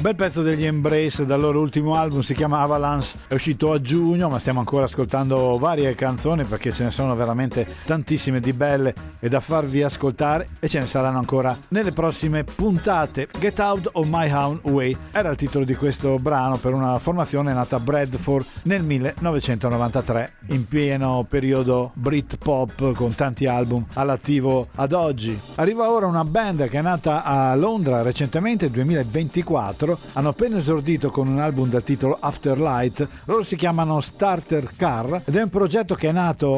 Bel pezzo degli Embrace dal loro ultimo album, si chiama Avalanche, è uscito a giugno, ma stiamo ancora ascoltando varie canzoni perché ce ne sono veramente tantissime di belle e da farvi ascoltare, e ce ne saranno ancora nelle prossime puntate. Get Out of My Own Way era il titolo di questo brano per una formazione nata a Bradford nel 1993, in pieno periodo Britpop con tanti album all'attivo ad oggi. Arriva ora una band che è nata a Londra recentemente, 2024, hanno appena esordito con un album dal titolo Afterlight. Loro si chiamano Starter Car ed è un progetto che è nato